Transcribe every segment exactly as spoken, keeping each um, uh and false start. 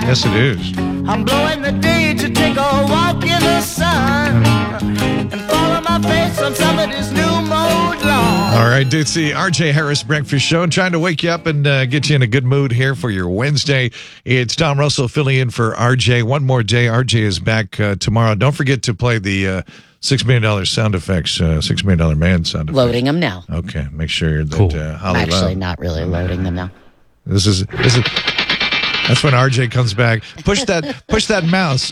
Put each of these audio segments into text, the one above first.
Yes, it is. I'm blowing the day to take a walk in the sun and follow my face on somebody's new mode lawn. All right, it's the R J Harris Breakfast Show. Trying to wake you up and uh, get you in a good mood here for your Wednesday. It's Tom Russell filling in for R J. One more day. R J is back uh, tomorrow. Don't forget to play the uh, six million dollars sound effects, uh, six million dollars man sound effects. Loading them now. Okay, make sure that Cool. uh, I'm Holly actually Love. not really loading them now. This is this is that's when R J comes back. Push that push that mouse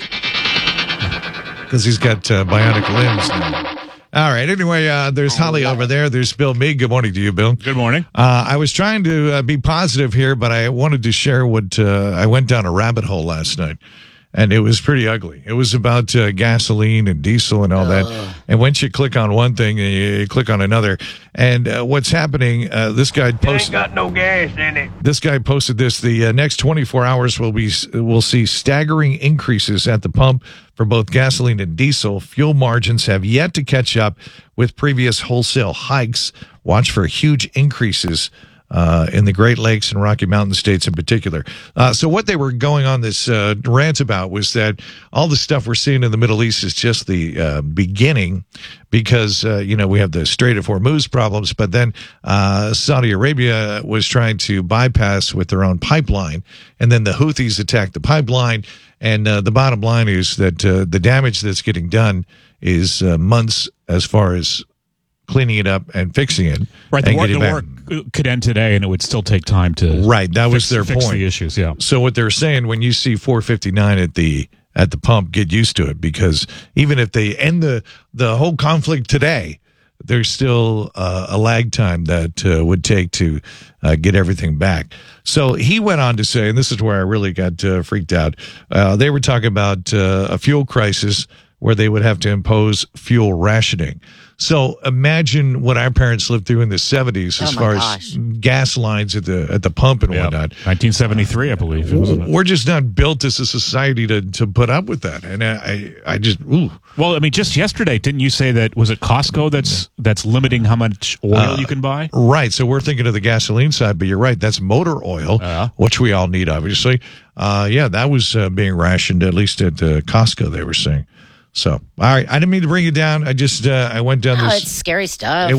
because he's got uh, bionic limbs now. All right. Anyway, uh, there's Holly over there. There's Bill Meade. Good morning to you, Bill. Good morning. Uh, I was trying to uh, be positive here, but I wanted to share what uh, I went down a rabbit hole last night. And it was pretty ugly. It was about uh, gasoline and diesel and all that. And once you click on one thing, you click on another. And uh, what's happening? Uh, this guy posted. Ain't got no gas in it. This guy posted this. The uh, next twenty-four hours will be will see staggering increases at the pump for both gasoline and diesel. Fuel margins have yet to catch up with previous wholesale hikes. Watch for huge increases Uh, in the Great Lakes and Rocky Mountain states in particular. Uh, so what they were going on this uh, rant about was that all the stuff we're seeing in the Middle East is just the uh, beginning because, uh, you know, we have the Strait of Hormuz problems, but then uh, Saudi Arabia was trying to bypass with their own pipeline, and then the Houthis attacked the pipeline, and uh, the bottom line is that uh, the damage that's getting done is uh, months as far as cleaning it up and fixing it. Right, the, and war, getting the back. war could end today, and it would still take time to. Right, that was fix, their fix point. the issues. Yeah. So what they're saying, when you see four fifty-nine at the at the pump, get used to it, because even if they end the the whole conflict today, there's still uh, a lag time that uh, would take to uh, get everything back. So he went on to say, and this is where I really got uh, freaked out. Uh, they were talking about uh, a fuel crisis where they would have to impose fuel rationing. So imagine what our parents lived through in the seventies as Oh, my far gosh. as gas lines at the at the pump and Yeah. whatnot. nineteen seventy-three, I believe. Wasn't it? We're just not built as a society to, to put up with that. And I, I just, ooh. Well, I mean, just yesterday, didn't you say that, was it Costco that's that's limiting how much oil you can buy? Right. So we're thinking of the gasoline side, but you're right. That's motor oil, Uh-huh. which we all need, obviously. Uh, yeah, that was uh, being rationed, at least at uh, Costco, they were saying. So, all right. I didn't mean to bring you down. I just, uh, I went down Oh, this. it's scary stuff.